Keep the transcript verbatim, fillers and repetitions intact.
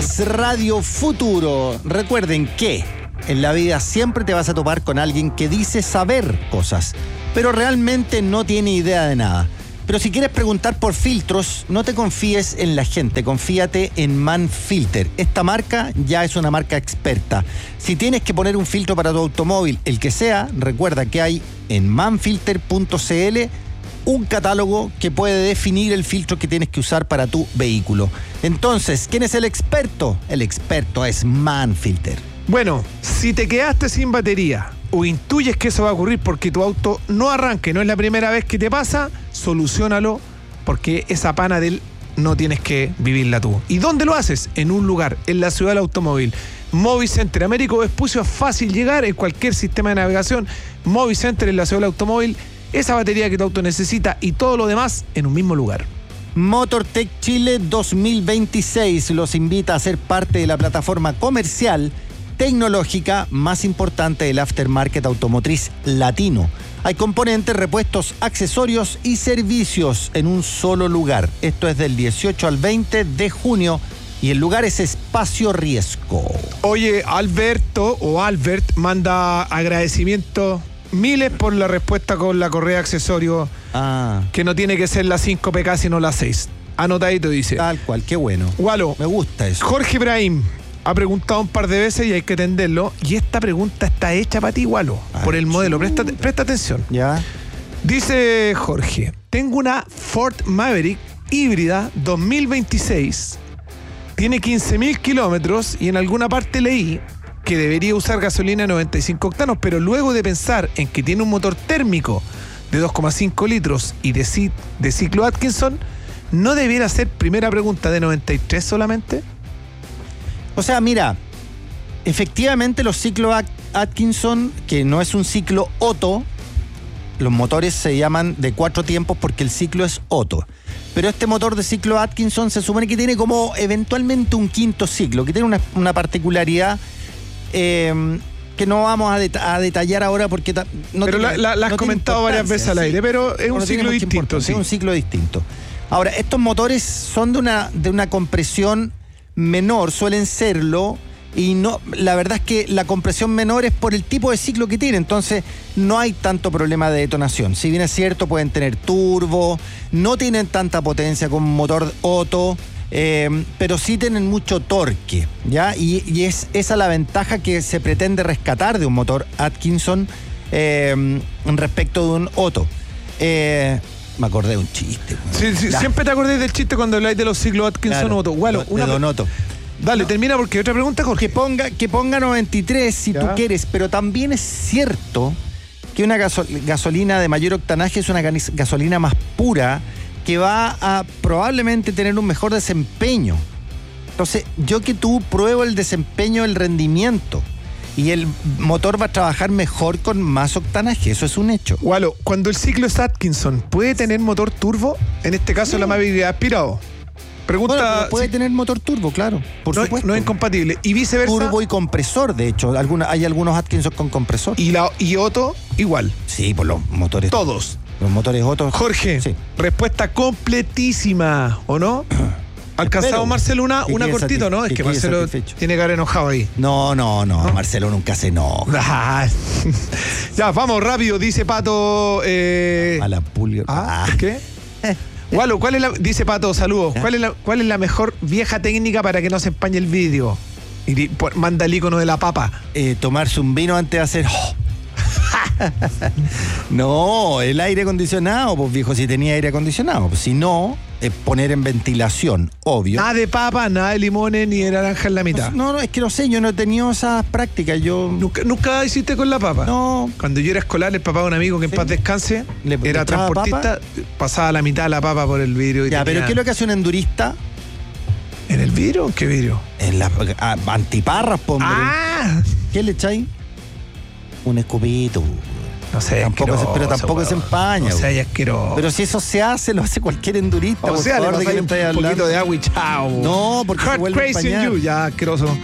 Escuchas Radio Futuro. Recuerden que en la vida siempre te vas a topar con alguien que dice saber cosas, pero realmente no tiene idea de nada. Pero si quieres preguntar por filtros, no te confíes en la gente, confíate en Manfilter. Esta marca ya es una marca experta. Si tienes que poner un filtro para tu automóvil, el que sea, recuerda que hay en manfilter punto cl un catálogo que puede definir el filtro que tienes que usar para tu vehículo. Entonces, ¿quién es el experto? El experto es Manfilter. Bueno, si te quedaste sin batería o intuyes que eso va a ocurrir porque tu auto no arranque, no es la primera vez que te pasa, soluciónalo, porque esa pana del no tienes que vivirla tú. ¿Y dónde lo haces? En un lugar, en la ciudad del automóvil. Movicenter, Américo Vespucio, es fácil llegar en cualquier sistema de navegación. Movicenter en la ciudad del automóvil, esa batería que tu auto necesita y todo lo demás en un mismo lugar. MotorTech Chile dos mil veintiséis los invita a ser parte de la plataforma comercial tecnológica más importante del aftermarket automotriz latino. Hay componentes, repuestos, accesorios y servicios en un solo lugar. Esto es del dieciocho al veinte de junio y el lugar es Espacio Riesgo. Oye, Alberto o Albert manda agradecimiento miles por la respuesta con la correa de accesorio, ah. que no tiene que ser la cinco P K sino la seis. Anotadito dice. Tal cual, qué bueno. Gualo, me gusta eso. Jorge Ibrahim ha preguntado un par de veces y hay que atenderlo. Y esta pregunta está hecha para ti, Gualo, Ay, por el modelo. Presta, presta atención. Ya. Dice Jorge, tengo una Ford Maverick híbrida dos mil veintiséis. Tiene quince mil kilómetros y en alguna parte leí que debería usar gasolina noventa y cinco octanos, pero luego de pensar en que tiene un motor térmico de dos coma cinco litros y de, ci- de ciclo Atkinson, ¿no debiera ser, primera pregunta, de noventa y tres solamente? O sea, mira, efectivamente los ciclos Atkinson, que no es un ciclo Otto, los motores se llaman de cuatro tiempos porque el ciclo es Otto. Pero este motor de ciclo Atkinson se supone que tiene como eventualmente un quinto ciclo, que tiene una, una particularidad eh, que no vamos a, det- a detallar ahora porque ta- no pero tiene, la, la, la has no tiene comentado varias veces al aire, sí, pero es un no tiene ciclo mucha distinto. importancia, Sí. Es un ciclo distinto. Ahora, estos motores son de una, de una compresión menor, suelen serlo, y no, la verdad es que la compresión menor es por el tipo de ciclo que tiene, entonces no hay tanto problema de detonación. Si bien es cierto, pueden tener turbo, no tienen tanta potencia como un motor Otto, eh, pero sí tienen mucho torque, ¿ya? Y, y es esa la ventaja que se pretende rescatar de un motor Atkinson eh, respecto de un Otto. Eh, me acordé de un chiste. Sí, sí, siempre te acordé del chiste cuando habláis de los ciclos Atkinson Claro, Otto. Bueno, de una Don Otto. Dale, termina porque hay otra pregunta, Jorge. Que ponga, que ponga noventa y tres si Ya. tú quieres, pero también es cierto que una gaso- gasolina de mayor octanaje es una gas- gasolina más pura que va a probablemente tener un mejor desempeño. Entonces, yo que tú pruebo el desempeño, el rendimiento, y el motor va a trabajar mejor con más octanaje, eso es un hecho. Gualo, cuando el ciclo es Atkinson, ¿puede tener motor turbo? En este caso, la Maverick aspirado. Pregunta. Bueno, pero puede sí, tener motor turbo, claro, por no, supuesto. no es incompatible. Y viceversa. Turbo y compresor, de hecho, alguna, hay algunos Atkinson con compresor. Y, la, y Otto, igual. Sí, por los motores. Todos. Los motores Otto. Jorge, Sí. respuesta completísima, ¿o no? ¿Alcanzado, Espero. Marcelo, una, Que una quede cortito, satis- no? Es que que quede Marcelo satisfecho. tiene cara enojado ahí. No, no, no, Marcelo nunca se enoja. Ah, ya, vamos rápido, dice Pato. Eh, A la pulga. ¿Ah? ¿Por qué? Gualo, ¿cuál es la, dice Pato, saludos. ¿Cuál es, la, ¿Cuál es la mejor vieja técnica para que no se empañe el vídeo? Y di- por- manda el icono de la papa. Eh, tomarse un vino antes de hacer. No, el aire acondicionado, pues viejo, si tenía aire acondicionado. Pues, si no, es poner en ventilación, obvio. Nada de papa, nada de limones ni de naranja en la mitad. No, no, es que no sé, yo no he tenido esas prácticas. Yo. ¿Nunca, ¿Nunca hiciste con la papa? No. Cuando yo era escolar, el papá de un amigo que en Sí. paz descanse, ¿Le- le era echaba transportista, pasaba la mitad de la papa por el vidrio. Y Ya, tenía- pero ¿qué es lo que hace un endurista? ¿En el vidrio o qué vidrio? En las ah, antiparras, po, hombre. ¡Ah! ¿Qué le echáis? Un escupito. No sé, Tampoco se- pero tampoco se empaña, O sea, güey. es asqueroso. Pero si eso se hace, lo hace cualquier endurista. o por sea, le favor, ¿de qué pasáis me un estáis poquito hablando? de agua y chao. No, porque se Heart vuelve a Crazy in empañar. You, ya asqueroso.